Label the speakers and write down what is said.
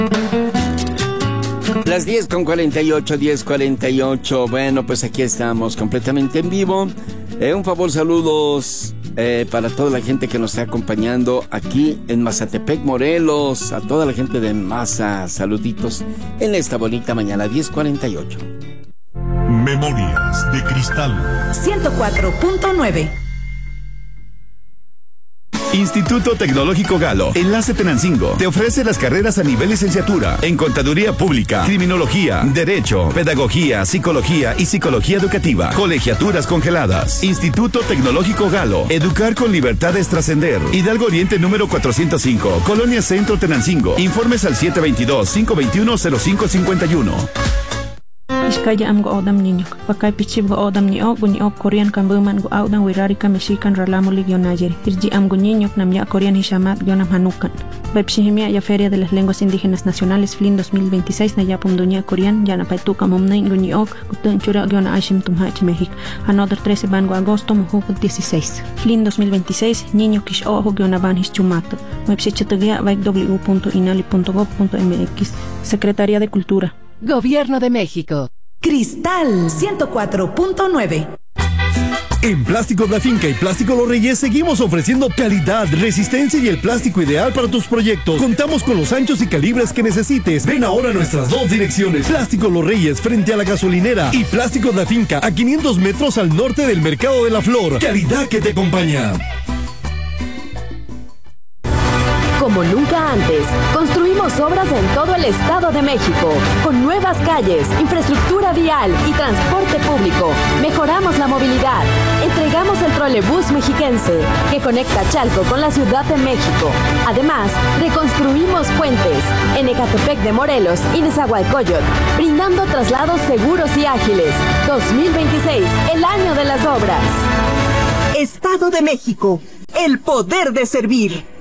Speaker 1: Las 10:48, 10:48. Bueno, pues aquí estamos completamente en vivo. Un favor, saludos para toda la gente que nos está acompañando aquí en Mazatepec, Morelos. A toda la gente de Maza, saluditos en esta bonita mañana, 10:48.
Speaker 2: Memorias de Cristal
Speaker 3: 104.9.
Speaker 4: Instituto Tecnológico Galo, Enlace Tenancingo, te ofrece las carreras a nivel licenciatura en Contaduría Pública, Criminología, Derecho, Pedagogía, Psicología y Psicología Educativa. Colegiaturas congeladas. Instituto Tecnológico Galo, educar con libertad es trascender. Hidalgo Oriente número 405, Colonia Centro Tenancingo. Informes al 722-521-0551.
Speaker 5: Iskaya am go odam niño, pakay pichib go odam ni ok Korean kambuman go audan wirari ka Mexican ralamo ligionayeri. Irji am go niño nam ya Korean hishamat gionam hanukan. Bepshihimia ya Feria de las Lenguas Indígenas Nacionales FLIN 2026 na yapum dunia Korean ya na paituka momnain go ni ok gutun chura giona ashim tumhach México. Another 13 ban go agosto mujuk 16. FLIN 2026 niño kish ojo giona ban hischumato. Website www.inali.gov.mx. Secretaría de Cultura.
Speaker 3: Gobierno de México. Cristal 104.9.
Speaker 6: En Plásticos La Finca y Plásticos Los Reyes seguimos ofreciendo calidad, resistencia y el plástico ideal para tus proyectos. Contamos con los anchos y calibres que necesites. Ven ahora a nuestras dos direcciones: Plásticos Los Reyes frente a la gasolinera y Plásticos La Finca a 500 metros al norte del Mercado de la Flor. Calidad que te acompaña.
Speaker 7: Como nunca antes, construimos obras en todo el Estado de México, con nuevas calles, infraestructura vial y transporte público. Mejoramos la movilidad. Entregamos el trolebús mexiquense, que conecta Chalco con la Ciudad de México. Además, reconstruimos puentes en Ecatepec de Morelos y Nezahualcóyotl, brindando traslados seguros y ágiles. 2026, el año de las obras.
Speaker 3: Estado de México, el poder de servir.